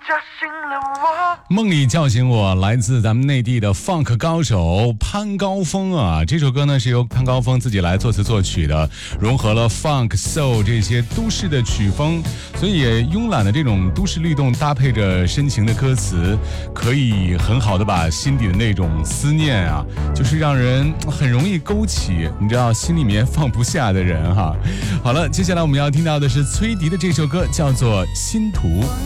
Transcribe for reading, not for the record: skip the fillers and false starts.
梦里叫醒我，来自咱们内地的 funk 高手潘高峰啊。这首歌呢是由潘高峰自己来作词作曲的，融合了 funk soul 这些都市的曲风，所以也慵懒的这种都市律动搭配着深情的歌词，可以很好的把心底的那种思念啊，就是让人很容易勾起，你知道心里面放不下的人哈。好了，接下来我们要听到的是崔迪的这首歌，叫做《心图》。